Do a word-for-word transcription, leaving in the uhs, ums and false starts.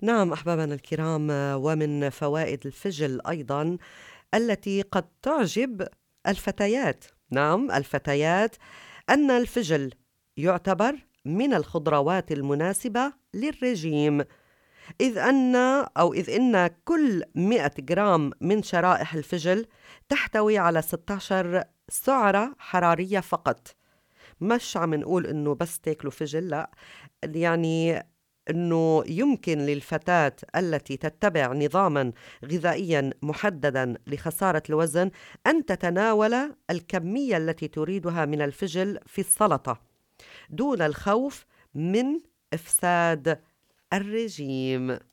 نعم أحبابنا الكرام، ومن فوائد الفجل أيضا التي قد تعجب الفتيات، نعم الفتيات، أن الفجل يعتبر من الخضروات المناسبة للرجيم، إذ أن أو إذ إن كل مئة جرام من شرائح الفجل تحتوي على ستة عشر سعرة حرارية فقط. مش عم نقول إنه بس تاكلوا فجل، لا، يعني إنه يمكن للفتاة التي تتبع نظامًا غذائيًا محددًا لخسارة الوزن أن تتناول الكمية التي تريدها من الفجل في السلطة دون الخوف من إفساد الرجيم.